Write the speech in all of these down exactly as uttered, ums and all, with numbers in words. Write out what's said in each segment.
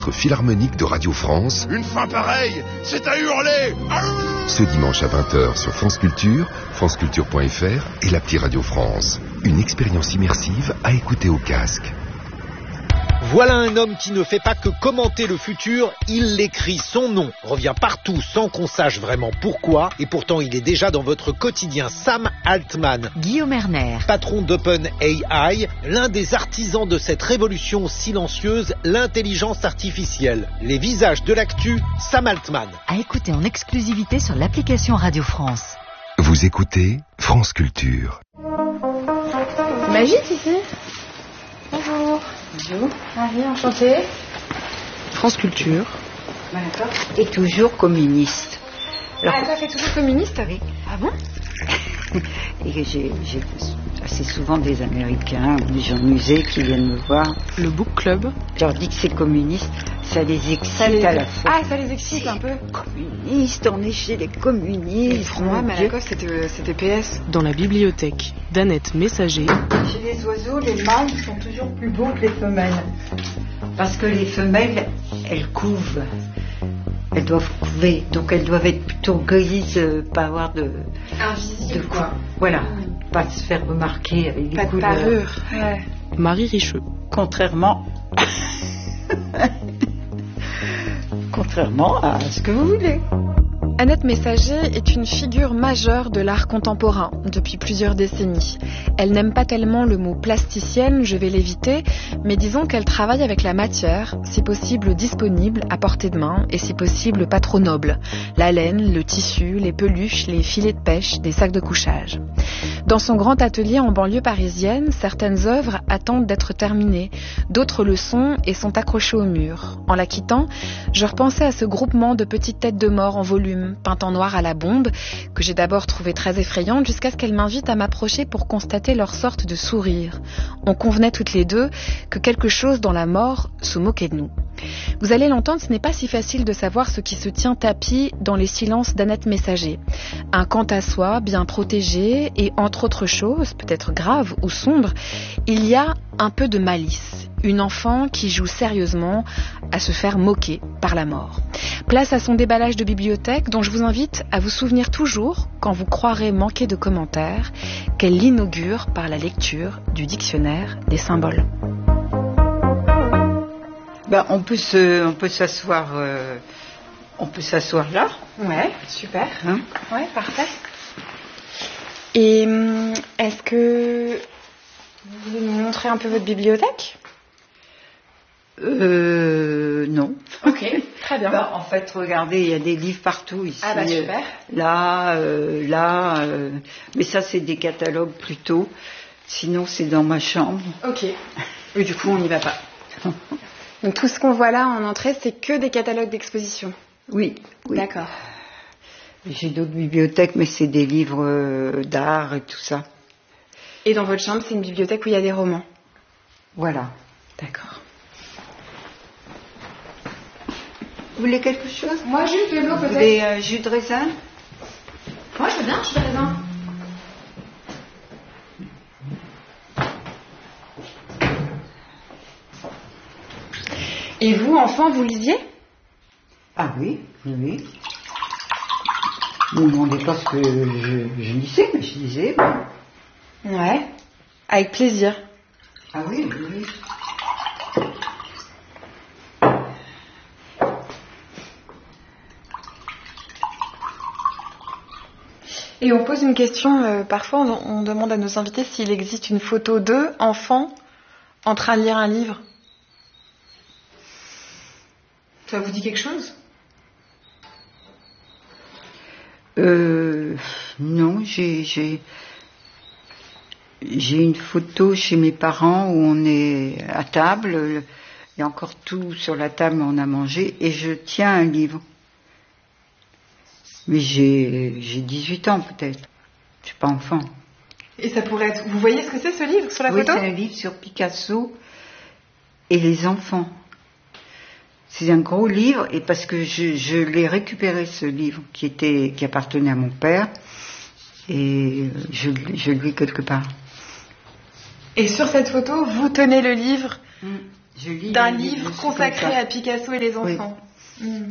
Philharmonique de Radio France. Une fin pareille, c'est à hurler. Ce dimanche à vingt heures sur France Culture, franceculture point f r et l'appli Radio France. Une expérience immersive à écouter au casque. Voilà un homme qui ne fait pas que commenter le futur, il l'écrit. Son nom revient partout sans qu'on sache vraiment pourquoi. Et pourtant, il est déjà dans votre quotidien. Sam Altman. Guillaume Erner. Patron d'OpenAI, l'un des artisans de cette révolution silencieuse, l'intelligence artificielle. Les visages de l'actu, Sam Altman. À écouter en exclusivité sur l'application Radio France. Vous écoutez France Culture. Magique ici. Bonjour. Bonjour. Marie, enchantée. France Culture. D'accord. Et toujours communiste. Alors, ah, toi, t'es toujours communiste? Oui. Ah bon? Et j'ai, j'ai assez souvent des Américains ou des gens de musée qui viennent me voir. Le book club. Je leur dis que c'est communiste, ça les excite ça les... à la fois. Ah, ça les excite un peu. Communiste, on est chez les communistes. Pour moi, Malakoff, c'était, c'était P S. Dans la bibliothèque d'Annette Messager. Chez les oiseaux, les mâles sont toujours plus beaux que les femelles. Parce que les femelles, elles couvent. Elles doivent couver, donc elles doivent être plutôt grises, euh, pas avoir de... Invisible, de quoi. Voilà, mmh. Pas se faire remarquer avec des pas couleurs. Pas de parure, ouais. Marie Richeux. Contrairement... Contrairement à ce que vous voulez. Annette Messager est une figure majeure de l'art contemporain depuis plusieurs décennies. Elle n'aime pas tellement le mot plasticienne, je vais l'éviter, mais disons qu'elle travaille avec la matière, si possible disponible, à portée de main, et si possible pas trop noble. La laine, le tissu, les peluches, les filets de pêche, des sacs de couchage. Dans son grand atelier en banlieue parisienne, certaines œuvres attendent d'être terminées, d'autres le sont et sont accrochées au mur. En la quittant, je repensais à ce groupement de petites têtes de mort en volume, peintes en noir à la bombe, que j'ai d'abord trouvé très effrayante jusqu'à ce qu'elle m'invite à m'approcher pour constater leur sorte de sourire. On convenait toutes les deux que quelque chose dans la mort se moquait de nous. Vous allez l'entendre, ce n'est pas si facile de savoir ce qui se tient tapis dans les silences d'Annette Messager. Un quant à soi, bien protégé, et entre autres choses, peut-être graves ou sombres, il y a un peu de malice. Une enfant qui joue sérieusement à se faire moquer par la mort. Place à son déballage de bibliothèque dont je vous invite à vous souvenir toujours, quand vous croirez manquer de commentaires, qu'elle l'inaugure par la lecture du dictionnaire des symboles. Ben, on peut se, on peut s'asseoir, euh, on peut s'asseoir là. Ouais, super. Hein? Ouais, parfait. Et est-ce que vous voulez nous montrer un peu votre bibliothèque? Euh, non. Ok, très bien. Ben, en fait, regardez, il y a des livres partout ici. Ah bah super. Là, euh, là, euh, mais ça c'est des catalogues plutôt. Sinon, c'est dans ma chambre. Ok. Et du coup, on n'y va pas. Donc tout ce qu'on voit là en entrée, c'est que des catalogues d'exposition. Oui, oui. D'accord. J'ai d'autres bibliothèques, mais c'est des livres euh, d'art et tout ça. Et dans votre chambre, c'est une bibliothèque où il y a des romans. Voilà. D'accord. Vous voulez quelque chose? Moi, juste de l'eau, peut-être. Vous voulez un euh, jus de raisin? Moi, je veux bien un jus de raisin. Et vous, enfant, vous lisiez? Ah oui, oui, oui. Vous ne me demandez pas ce que je, je lisais, mais je lisais. Ouais, avec plaisir. Ah oui, oui, oui. Et on pose une question, euh, parfois on, on demande à nos invités s'il existe une photo d'eux, enfants, en train de lire un livre. Ça vous dit quelque chose? Euh, non, j'ai, j'ai, j'ai une photo chez mes parents où on est à table, il y a encore tout sur la table, on a mangé, et je tiens un livre. Mais j'ai, j'ai dix-huit ans peut-être, je suis pas enfant. Et ça pourrait être... Vous voyez ce que c'est ce livre sur la oui, photo? Oui, c'est un livre sur Picasso et les enfants. C'est un gros livre, et parce que je, je l'ai récupéré, ce livre, qui était, qui appartenait à mon père, et je, je le lis quelque part. Et sur cette photo, vous tenez le livre mmh. d'un livre consacré à Picasso et les enfants. Oui. Mmh.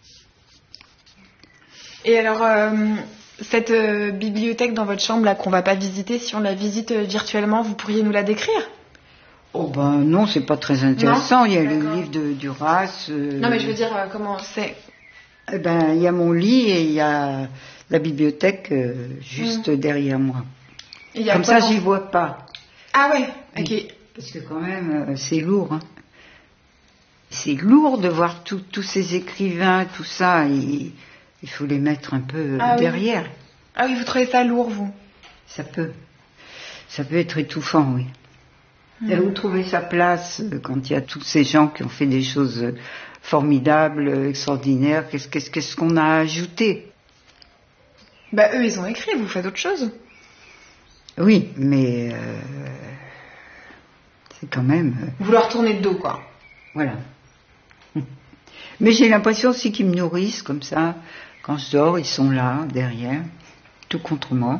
Et alors, euh, cette euh, bibliothèque dans votre chambre là qu'on va pas visiter, si on la visite euh, virtuellement, vous pourriez nous la décrire? Oh ben non, c'est pas très intéressant. Non, il y a D'accord. le livre de Duras. Euh... Non, mais je veux dire, euh, comment c'est? Eh ben, il y a mon lit et il y a la bibliothèque euh, juste mmh. derrière moi. Comme ça, dans... j'y vois pas. Ah ouais, ok. Oui, parce que quand même, euh, c'est lourd. Hein. C'est lourd de voir tous ces écrivains, tout ça. Et il faut les mettre un peu ah derrière. Oui. Ah oui, vous trouvez ça lourd, vous? Ça peut. Ça peut être étouffant, oui. Mmh. Et où trouver sa place quand il y a tous ces gens qui ont fait des choses formidables, extraordinaires? Qu'est-ce, qu'est-ce, qu'est-ce qu'on a ajouté? Bah eux, ils ont écrit, vous faites autre chose. Oui, mais euh, c'est quand même... Euh, vous leur tournez le dos, quoi. Voilà. Mais j'ai l'impression aussi qu'ils me nourrissent comme ça. Quand je dors, ils sont là, derrière, tout contre moi.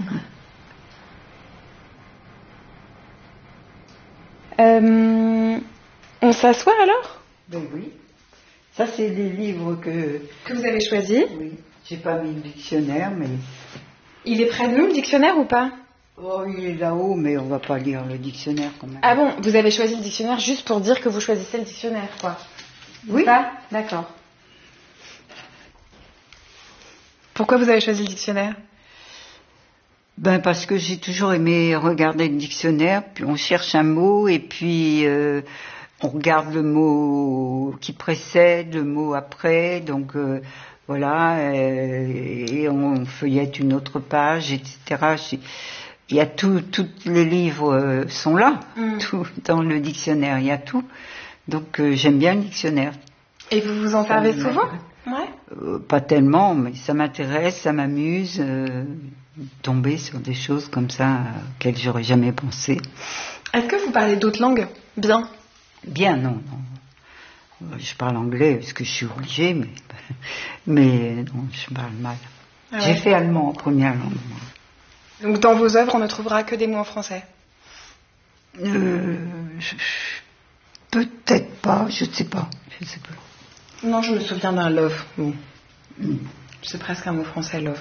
Euh, on s'assoit alors? Ben oui. Ça, c'est des livres que... Que vous avez choisis? Oui. J'ai pas mis le dictionnaire, mais... Il est près de nous, le dictionnaire, ou pas? Oh, il est là-haut, mais on va pas lire le dictionnaire quand même. Ah bon, vous avez choisi le dictionnaire juste pour dire que vous choisissez le dictionnaire, quoi? Oui. Ça? D'accord. Pourquoi vous avez choisi le dictionnaire? Ben parce que j'ai toujours aimé regarder le dictionnaire, puis on cherche un mot et puis euh, on regarde le mot qui précède, le mot après, donc euh, voilà, euh, et on feuillette une autre page, et cetera. Il y a tout, tous les livres euh, sont là, mm. tout dans le dictionnaire, il y a tout. Donc euh, j'aime bien le dictionnaire. Et vous vous en servez souvent? Ouais. Euh, pas tellement, mais ça m'intéresse, ça m'amuse. Euh, tomber sur des choses comme ça auxquelles j'aurais jamais pensé. Est-ce que vous parlez d'autres langues? Bien. Bien, non, non. Je parle anglais parce que je suis obligée, mais, mais non, je parle mal. Ah ouais. J'ai fait allemand en première langue. Donc dans vos œuvres, on ne trouvera que des mots en français? euh, je, Peut-être pas, je ne sais pas. Je sais pas. Non, je me souviens d'un love. Bon. Mm. C'est presque un mot français, love.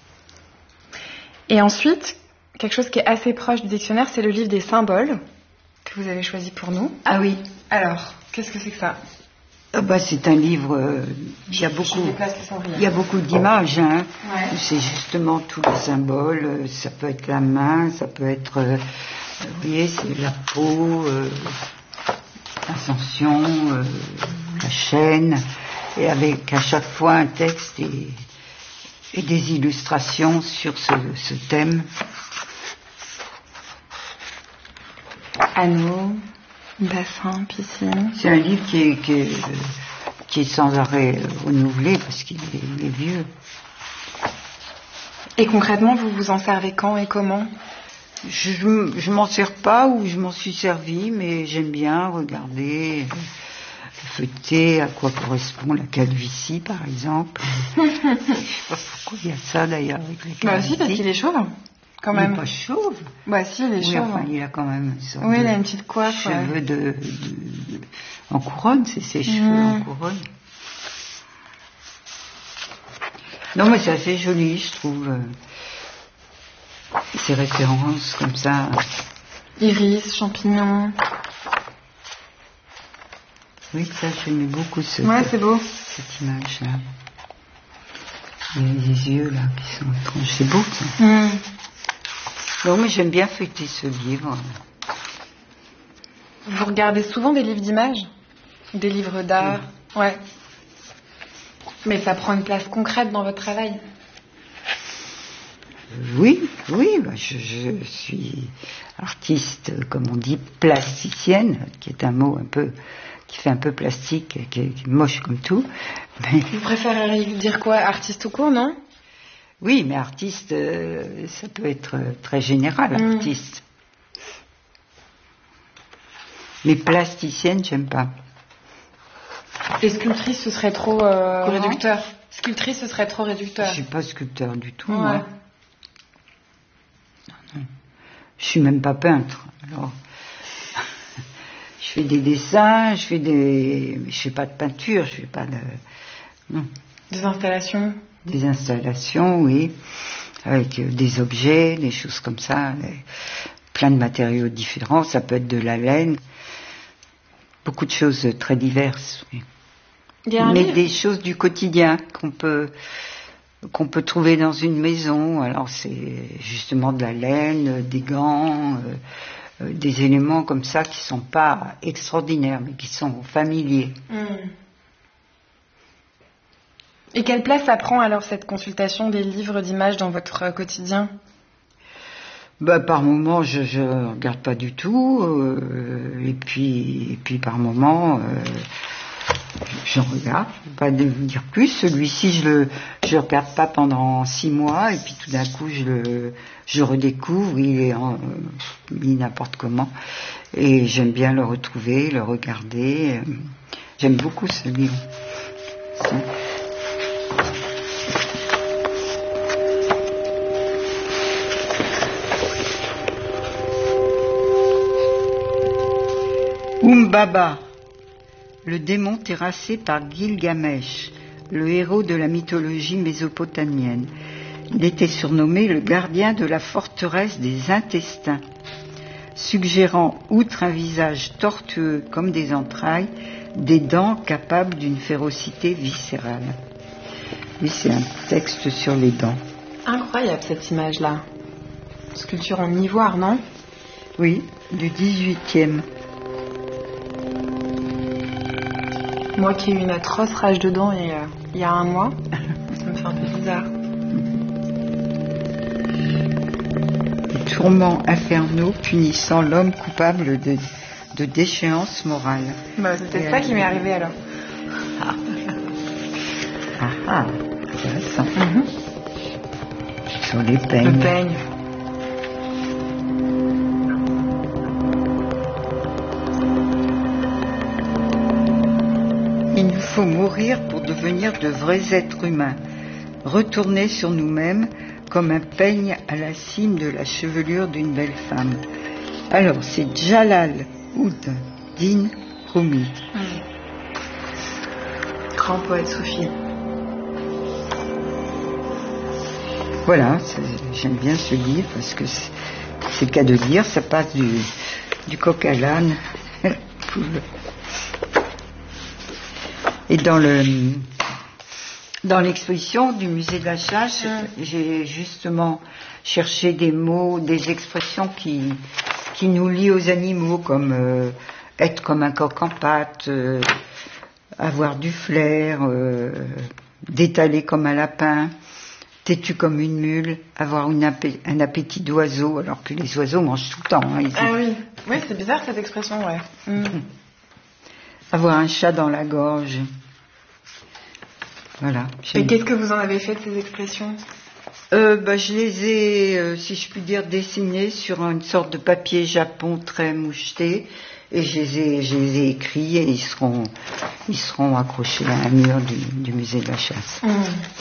Et ensuite, quelque chose qui est assez proche du dictionnaire, c'est le livre des symboles que vous avez choisi pour nous. Ah oui. Alors, qu'est-ce que c'est que ça? Ah bah, c'est un livre, euh, il y a beaucoup, il y a beaucoup d'images, hein. Ouais. C'est justement tous les symboles, ça peut être la main, ça peut être, euh, vous voyez, c'est la peau, euh, l'ascension, euh, la chaîne, et avec à chaque fois un texte et... et des illustrations sur ce, ce thème. Anneau, bassin, piscine. C'est un livre qui est, qui est, qui est sans arrêt renouvelé parce qu'il est, il est vieux. Et concrètement, vous vous en servez quand et comment? Je ne m'en sers pas ou je m'en suis servi, mais j'aime bien regarder... feuilleter à quoi correspond la calvitie, par exemple. Je ne sais pas pourquoi il y a ça d'ailleurs avec la calvitie. Bah si, parce qu'il est chauve, quand même. Il n'est pas chauve. Bah si, il est oui, chauve. Enfin, il a quand même une sorte oui, de il a une petite coiffe. Cheveux ouais. de, de, de, en couronne, c'est ses cheveux mmh. en couronne. Non, mais c'est assez joli, je trouve. Euh, ces références comme ça. Iris, champignons. Oui, ça, j'aime beaucoup ce, ouais, c'est beau. Cette image-là. Il y a des yeux, là, qui sont étranges. C'est beau, ça. Mm. Non, mais j'aime bien feuilleter ce livre. Vous regardez souvent des livres d'images? Des livres d'art? Mm. Ouais. Mais ça prend une place concrète dans votre travail? Oui, oui. Bah, je, je suis artiste, comme on dit, plasticienne, qui est un mot un peu... qui fait un peu plastique, qui est, qui est moche comme tout. Mais... Vous préférez dire quoi? Artiste tout court, non? Oui, mais artiste, euh, ça peut être très général, mm. artiste. Mais plasticienne, j'aime pas. Et sculptrice, ce serait trop euh, réducteur. Sculptrice, ce serait trop réducteur. Je suis pas sculpteur du tout, ouais. moi. Non, non. Je suis même pas peintre, alors... Je fais des dessins, je fais des... Je fais pas de peinture, je fais pas de... Non. Des installations? Des installations, oui. Avec euh, des objets, des choses comme ça. Des... Plein de matériaux différents. Ça peut être de la laine. Beaucoup de choses très diverses. Oui. Mais livre. Des choses du quotidien qu'on peut... qu'on peut trouver dans une maison. Alors c'est justement de la laine, des gants... Euh... des éléments comme ça qui ne sont pas extraordinaires, mais qui sont familiers. Mmh. Et quelle place ça prend alors cette consultation des livres d'images dans votre quotidien? Bah, par moments, je ne regarde pas du tout, euh, et, puis, et puis par moments, euh, j'en regarde, je ne vais pas dire plus. Celui-ci, je ne le regarde pas pendant six mois, et puis tout d'un coup, je le... je redécouvre, il est en, mis n'importe comment, et j'aime bien le retrouver, le regarder. J'aime beaucoup ce livre. Umbaba, le démon terrassé par Gilgamesh, le héros de la mythologie mésopotamienne. Il était surnommé le gardien de la forteresse des intestins, suggérant, outre un visage tortueux comme des entrailles, des dents capables d'une férocité viscérale. Oui, c'est un texte sur les dents. Incroyable cette image-là. Sculpture en ivoire, non? Oui, du dix-huitième. Moi qui ai eu une atroce rage de dents et, euh, il y a un mois, ça me fait un peu bizarre. Les tourments infernaux punissant l'homme coupable de, de déchéance morale. Bah, c'est peut-être ça qui m'est arrivé alors. Ah, ah, ah intéressant. Mm-hmm. Sur les peignes. Le peigne. Il nous faut mourir pour devenir de vrais êtres humains, retourner sur nous-mêmes comme un peigne à la cime de la chevelure d'une belle femme. Alors, c'est Jalal Oud Din Rumi. Mmh. Grand poète soufi. Voilà, j'aime bien ce livre parce que c'est, c'est le cas de dire, ça passe du, du coq à l'âne. Et dans le dans l'exposition du musée de la Chasse, mmh. j'ai justement cherché des mots, des expressions qui qui nous lient aux animaux, comme euh, être comme un coq en pâte, euh, avoir du flair, euh, d'étaler comme un lapin, têtu comme une mule, avoir une appé- un appétit d'oiseau, alors que les oiseaux mangent tout le temps. Hein, ah oui, oui, c'est bizarre cette expression, ouais. Mmh. Avoir un chat dans la gorge. Voilà. Et qu'est-ce que vous en avez fait de ces expressions? euh, bah, Je les ai, euh, si je puis dire, dessinées sur une sorte de papier japon très moucheté, et je les ai, je les ai écrits, et ils seront, ils seront accrochés à un mur du, du musée de la Chasse. Mmh.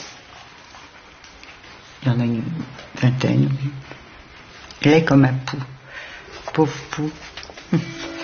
Il y en a une vingtaine. Laid comme un pou. Pauvre pou.